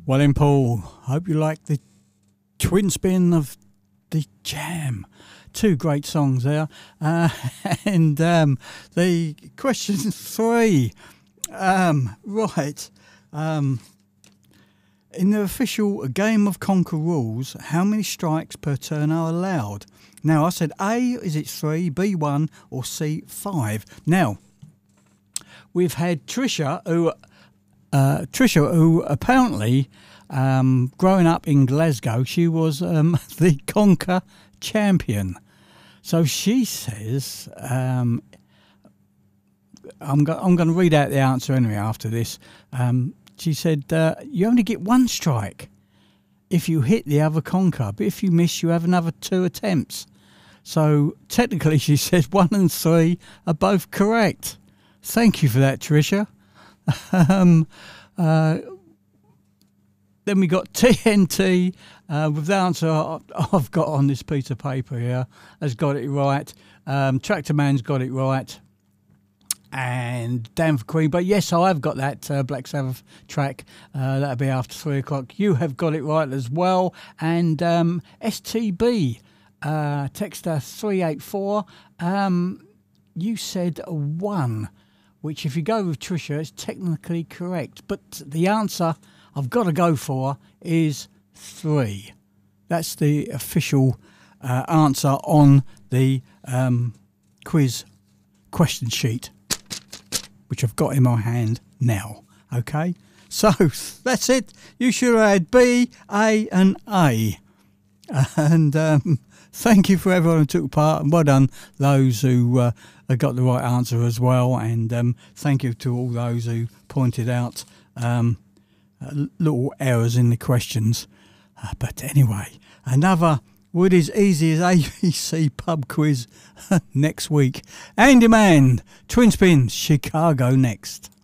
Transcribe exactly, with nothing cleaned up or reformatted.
Well then, Paul, hope you like the twin spin of the Jam. Two great songs there. Uh, and um, the question three. Um, right. Um, in the official Game of Conquer rules, how many strikes per turn are allowed? Now, I said A, is it three, B, one, or C, five? Now, we've had Trisha, who, uh, Trisha, who apparently, um, growing up in Glasgow, she was um, the Conquer champion. So she says, um, I'm, go- I'm going to read out the answer anyway after this. Um, she said, uh, you only get one strike if you hit the other Conquer, but if you miss, you have another two attempts. So technically, she says one and three are both correct. Thank you for that, Tricia. um, uh, then we got T N T uh, with the answer I've got on this piece of paper here. Has got it right. Um, Tractor Man's got it right. And Dan for Queen. But yes, I have got that uh, Black Sabbath track. Uh, that'll be after three o'clock. You have got it right as well. And um, S T B. Uh, Texter three eight four, um, you said one, which if you go with Tricia, is technically correct. But the answer I've got to go for is three. That's the official uh, answer on the um, quiz question sheet, which I've got in my hand now. Okay, so that's it. You should have had B, A and A. And... Um, Thank you for everyone who took part, and well done those who uh, got the right answer as well. And um, thank you to all those who pointed out um, uh, little errors in the questions. Uh, but anyway, another Would as easy as A B C pub quiz next week. And demand Twin Spins Chicago next.